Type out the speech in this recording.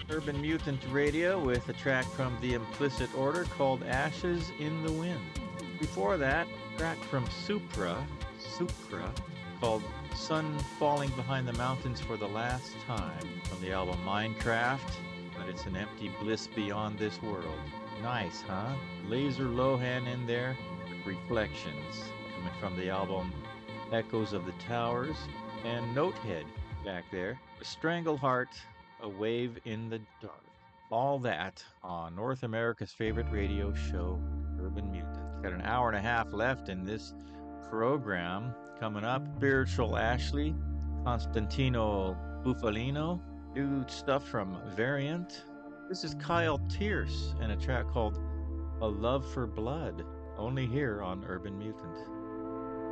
Urban Mutant Radio with a track from The Implicit Order called Ashes in the Wind. Before that, a track from Supra, called Sun Falling Behind the Mountains for the Last Time from the album Minecraft, but it's an empty bliss beyond this world. Nice, huh? Laser Lohan in there, Reflections, coming from the album Echoes of the Towers, and Notehead back there, Strangleheart, A Wave in the Dark. All that on North America's favorite radio show, Urban Mutant. Got an hour and a half left in this program. Coming up, Spiritual Ashley, Constantino Bufalino, new stuff from Variant. This is Kyle Tierce and a track called A Love for Blood, only here on Urban Mutant.